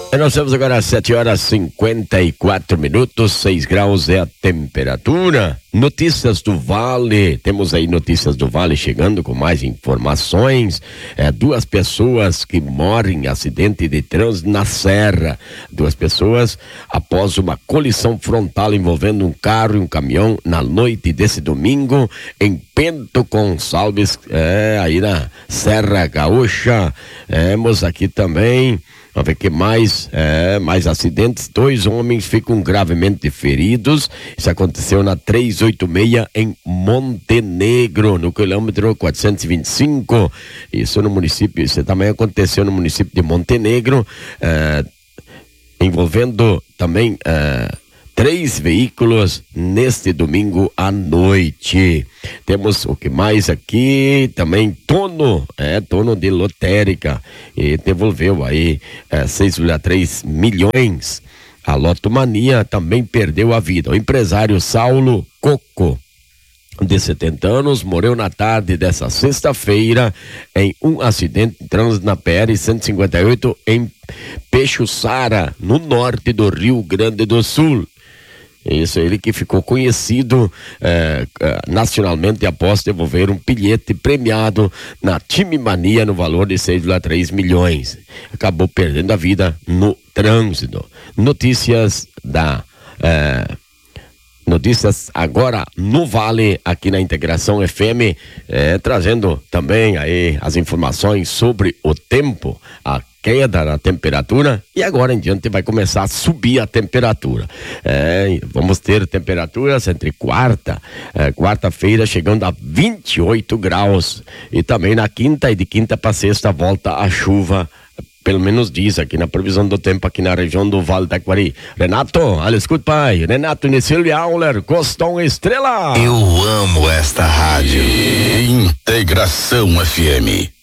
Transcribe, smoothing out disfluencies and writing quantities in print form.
Nós temos agora 7h54, 6 graus é a temperatura. Notícias do Vale, temos aí notícias do Vale chegando com mais informações. 2 pessoas que morrem em acidente de trânsito na Serra. 2 pessoas após uma colisão frontal envolvendo um carro e um caminhão na noite desse domingo em Bento Gonçalves, aí na Serra Gaúcha. Temos aqui também, vamos ver que mais acidentes. 2 homens ficam gravemente feridos. Isso aconteceu na 386 em Montenegro, no quilômetro 425. Isso no município, isso também aconteceu no município de Montenegro, envolvendo também 3 veículos neste domingo à noite. Temos o que mais aqui? Também Tono de lotérica, e devolveu aí 6,3 milhões. A Lotomania também perdeu a vida. O empresário Saulo Coco, de 70 anos, morreu na tarde dessa sexta-feira em um acidente de trânsito na PR-158 em Peixuçara, no norte do Rio Grande do Sul. Isso, ele que ficou conhecido nacionalmente após devolver um bilhete premiado na Time Mania no valor de 6,3 milhões. Acabou perdendo a vida no trânsito. Notícias agora no Vale, aqui na Integração FM, trazendo também aí as informações sobre o tempo, a queda na temperatura, e agora em diante vai começar a subir a temperatura. Vamos ter temperaturas entre quarta-feira chegando a 28 graus, e também na quinta, e de quinta para sexta volta a chuva, pelo menos diz aqui na previsão do tempo aqui na região do Vale do Taquari. Renato, escuta, pai. Renato Nicílio Auler, Costão Estrela. Eu amo esta rádio. Integração FM.